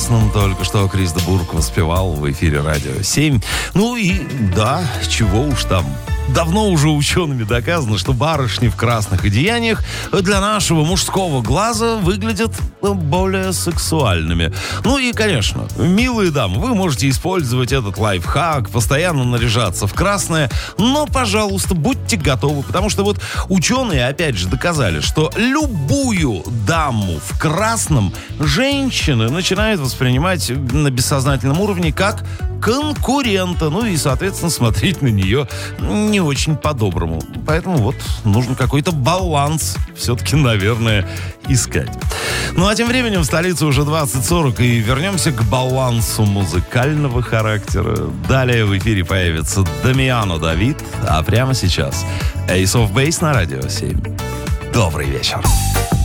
красном только что Крис де Бург воспевал в эфире Радио 7. Ну и да, чего уж там. Давно уже учеными доказано, что барышни в красных одеяниях для нашего мужского глаза выглядят более сексуальными. Ну и, конечно, милые дамы, вы можете использовать этот лайфхак, постоянно наряжаться в красное, но, пожалуйста, будьте готовы, потому что вот ученые, опять же, доказали, что любую даму в красном женщины начинают воспринимать на бессознательном уровне как конкурента, ну и, соответственно, смотреть на нее не очень по-доброму. Поэтому вот нужно какой-то баланс все-таки, наверное, искать. Ну а тем временем в столице уже 20:40, и вернемся к балансу музыкального характера. Далее в эфире появится Дамиано Давид, а прямо сейчас Ace of Base на Радио 7. Добрый вечер.